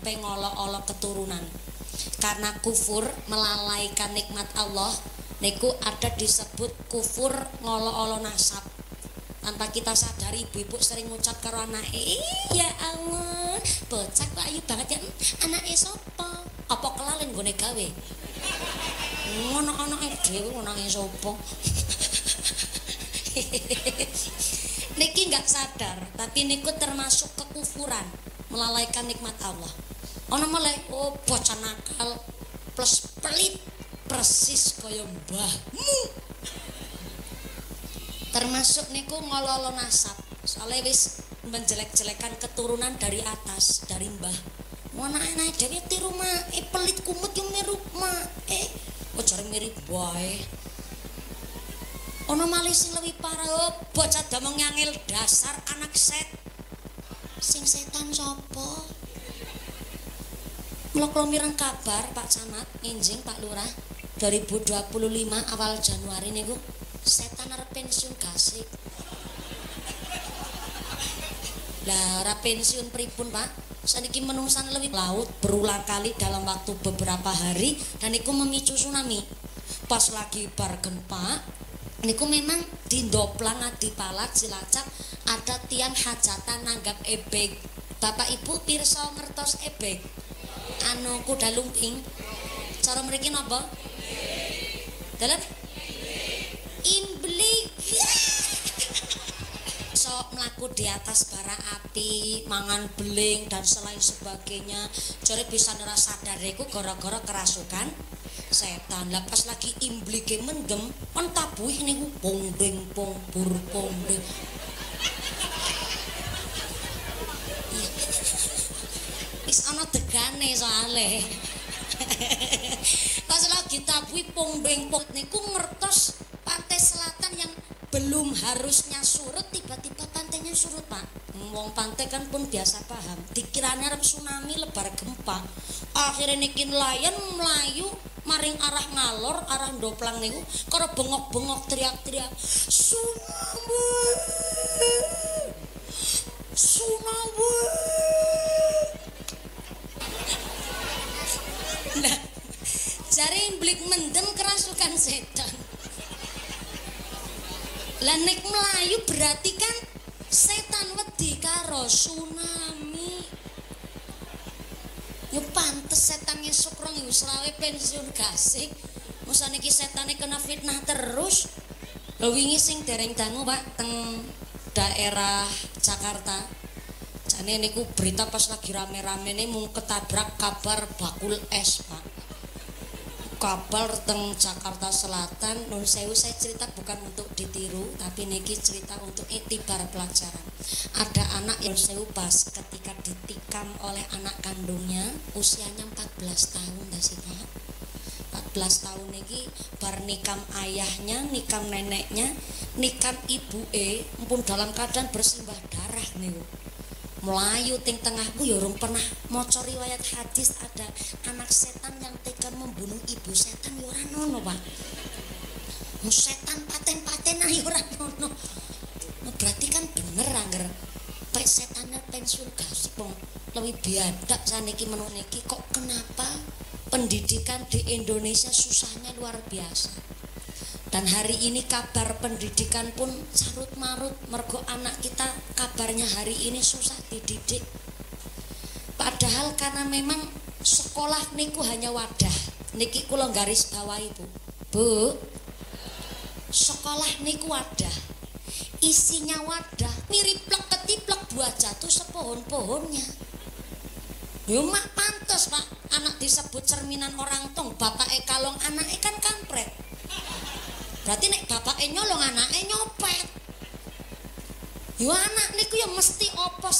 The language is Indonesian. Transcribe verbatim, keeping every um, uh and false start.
sampai ngolok-olok keturunan. Karena kufur melalaikan nikmat Allah niku ada disebut kufur ngolok-olok nasab. Tanpa kita sadari ibu-ibu sering ngucap karo anake, ya Allah, bocah kok ayu banget ya, anake sapa? Apa kelalen nggone gawe? Ngono anake dhewe anake sapa? Niki nggak sadar, tapi niku termasuk kekufuran, melalaikan nikmat Allah. Ono mulai, oh bocah nakal plus pelit persis kaya mbahmu. Termasuk niku ngololo nasab. Soalnya wis menjelek-jelekan keturunan dari atas, dari mbah. Anak-anak dhewe tiru mak, eh pelit kumut yo mirip mak. Eh, kok jare mirip wae. Ono malih sing luwih parah, oh, bocah domong nyangil dasar anak set. Sing setan sapa? Mula kula mireng kabar Pak Camat, nginjing Pak Lurah, dua ribu dua puluh lima awal Januari niku setan arep pensiun gasik. Lah ora pensiun pripun Pak? Saniki menungsan lebih laut berulang kali dalam waktu beberapa hari dan iku memicu tsunami. Pas lagi bar gempa niku memang di Ndoplang Adipalak Cilacap ada tiang hajatan nanggap ebek. Bapak Ibu pirsa ngertos ebek? Anu kuda lumping. Cara mriki napa? Dalam imblik. Sok melaku di atas bara api, mangan beling dan selain sebagainya. Jare bisa ora sadar iku gara-gara kerasukan setan. Lah pas lagi imblike mendem, kon tabuh niku pondeng pong bur pondeng. Wis ana degane soalé. Pas lagi tabuh pondeng pong niku ngertos pantai selatan yang belum harusnya surut, tiba-tiba pantainya surut Pak. Wong pantai kan pun biasa paham, dikiranya arep tsunami lebar gempa. Akhirnya niki nelayan melayu maring arah ngalor, arah Ndoplang niku karo bengok-bengok teriak-teriak tsunami, tsunami. Nah, jare imblik mendem kerasukan setan. Lah nek melayu berarti kan setan wedi karo tsunami. Yo pantes setan ngesuk rong iku selawe pensiun gasik. Mosok niki setane kena fitnah terus. Lho wingi sing dereng dangu Pak teng daerah Jakarta. Jane niku berita pas lagi rame-ramene mung ketabrak kabar bakul es Pak. Kabar teng Jakarta Selatan. Nun sewu saya cerita bukan untuk ditiru, tapi niki cerita untuk iktibar pelajaran. Ada anak yang sewu pas ketika ditikam oleh anak kandungnya, usianya empat belas tahun dah sih Pak. empat belas tahun niki bar nikam ayahnya, nikam neneknya, nikam ibu e, mumpun dalam keadaan bersimbah darah niku. Melayu ting tengahku ya urung pernah maca riwayat hadis ada anak setan yang tega membunuh ibu setan ya ora nono Pak. Mu setan paten-patenan ya ora nono. Nah, berarti kan bener angger pek setane pensiun gasik wong luwih biadak saniki menung niki kok kenapa pendidikan di Indonesia susahnya luar biasa. Dan hari ini kabar pendidikan pun carut marut mergo anak kita kabarnya hari ini susah dididik. Padahal karena memang sekolah niku hanya wadah. Niki kula garis bawahi Bu. Bu. Sekolah niku wadah. Isinya wadah, mirip plek ketiplek buah jatuh sepohon-pohonnya. Yo mak pantes Pak, anak disebut cerminan orang tong, bapake kalong anake kan kampret. Berarti nek bapake nyolong anake nyopet. Yo anak niku ya mesti apa